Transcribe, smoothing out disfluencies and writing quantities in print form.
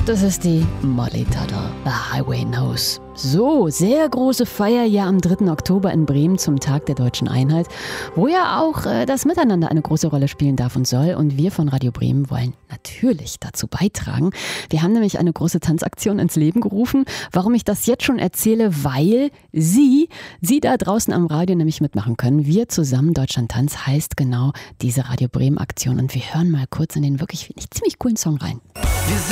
Das ist die Molly Tuttle, The Highway Knows. So, sehr große Feier ja am 3. Oktober in Bremen zum Tag der Deutschen Einheit, wo ja auch das Miteinander eine große Rolle spielen darf und soll. Und wir von Radio Bremen wollen natürlich dazu beitragen. Wir haben nämlich eine große Tanzaktion ins Leben gerufen. Warum ich das jetzt schon erzähle? Weil Sie da draußen am Radio nämlich mitmachen können. Wir zusammen, Deutschland Tanz, heißt genau diese Radio Bremen Aktion. Und wir hören mal kurz in den wirklich ziemlich coolen Song rein.